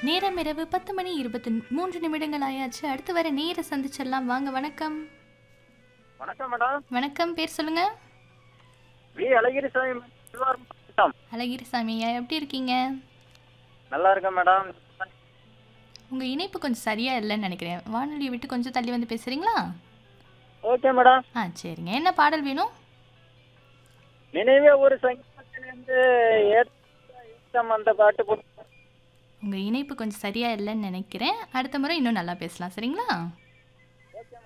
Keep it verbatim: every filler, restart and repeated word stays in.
நேரம் இரவு பத்து மணி இருபத்தி மூன்று நிமிடங்கள் ஆயாச்சு. அடுத்து வர நேர சந்திச்சிடலாம். வாங்க. வணக்கம். வணக்கம் மேடம். வணக்கம். பேர் சொல்லுங்க. We Alagirisamy madam. அழகிரிசாமி ஐயா, எப்படி இருக்கீங்க? நல்லா இருக்கேன் மேடம். உங்க இணைப்பு கொஞ்சம் சரியா இல்லைன்னு நினைக்கிறேன். வானொலியை விட்டு கொஞ்சம் தள்ளி வந்து பேசுறீங்களா? Okay madam. ஆ சரிங்க. என்ன பாடல் வேணும்? நினைவே ஒரு சங்கீதத்திலிருந்து ஏத்தம் அந்த பாட்டு போட்டு. உங்க இணைப்பு கொஞ்சம் சரியா இல்லைன்னு நினைக்கிறேன். அடுத்த முறை இன்னும் நல்லா பேசலாம். சரிங்களா?